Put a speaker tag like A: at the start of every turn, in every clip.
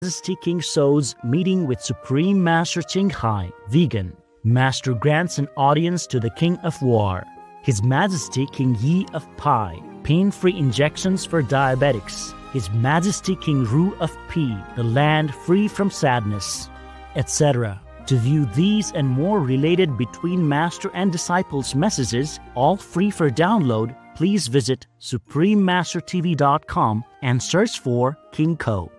A: Majesty King So's meeting with Supreme Master Ching Hai, vegan. Master grants an audience to the King of War. His Majesty King Yi of Pi, pain-free injections for diabetics. His Majesty King Ru of Pi, the land free from sadness, etc. To view these and more related between Master and Disciples messages, all free for download, please visit suprememastertv.com and search for King Ko.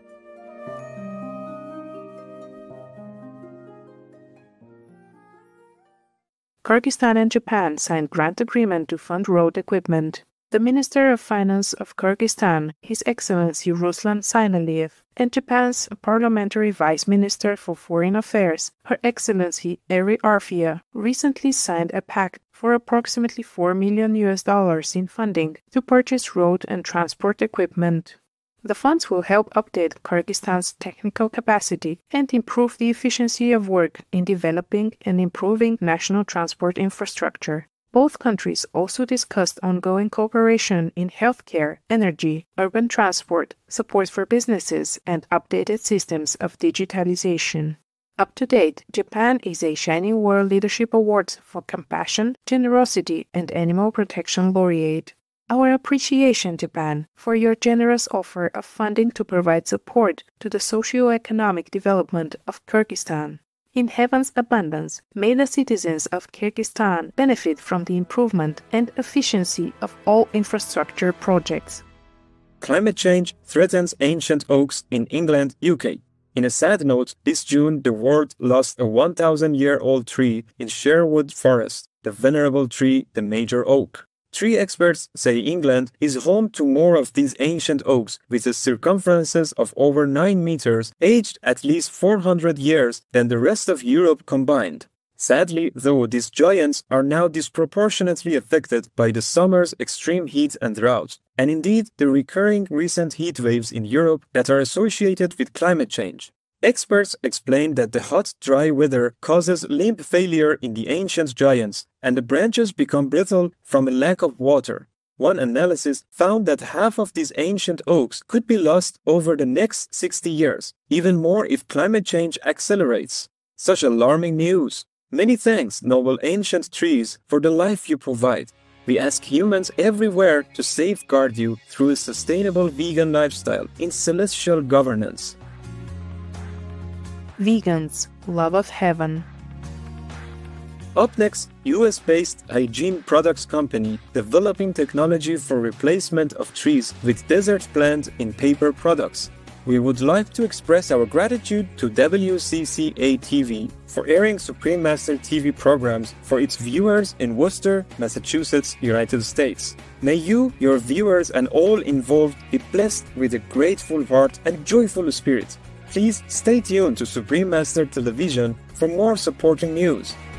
B: Kyrgyzstan and Japan signed grant agreement to fund road equipment. The Minister of Finance of Kyrgyzstan, His Excellency Ruslan Zaynaliev, and Japan's Parliamentary Vice Minister for Foreign Affairs, Her Excellency Eri Arfia, recently signed a pact for approximately $4 million in funding to purchase road and transport equipment. The funds will help update Kyrgyzstan's technical capacity and improve the efficiency of work in developing and improving national transport infrastructure. Both countries also discussed ongoing cooperation in healthcare, energy, urban transport, support for businesses, and updated systems of digitalization. Up to date, Japan is a Shining World Leadership Awards for Compassion, Generosity, and Animal Protection laureate. Our appreciation, Japan, for your generous offer of funding to provide support to the socio-economic development of Kyrgyzstan. In heaven's abundance, may the citizens of Kyrgyzstan benefit from the improvement and efficiency of all infrastructure projects.
C: Climate change threatens ancient oaks in England, UK. In a sad note, this June the world lost a 1,000-year-old tree in Sherwood Forest, the venerable tree, the major oak. Tree experts say England is home to more of these ancient oaks with the circumferences of over 9 meters, aged at least 400 years than the rest of Europe combined. Sadly, though, these giants are now disproportionately affected by the summer's extreme heat and drought, and indeed the recurring recent heat waves in Europe that are associated with climate change. Experts explain that the hot, dry weather causes limb failure in the ancient giants, and the branches become brittle from a lack of water. One analysis found that half of these ancient oaks could be lost over the next 60 years, even more if climate change accelerates. Such alarming news! Many thanks, noble ancient trees, for the life you provide. We ask humans everywhere to safeguard you through a sustainable vegan lifestyle in celestial governance.
B: Vegans, love of heaven.
C: Up next, US-based hygiene products company developing technology for replacement of trees with desert plant in paper products. We would like to express our gratitude to WCCA-TV for airing Supreme Master TV programs for its viewers in Worcester, Massachusetts, United States. May you, your viewers, and all involved be blessed with a grateful heart and joyful spirit. Please stay tuned to Supreme Master Television for more supporting news.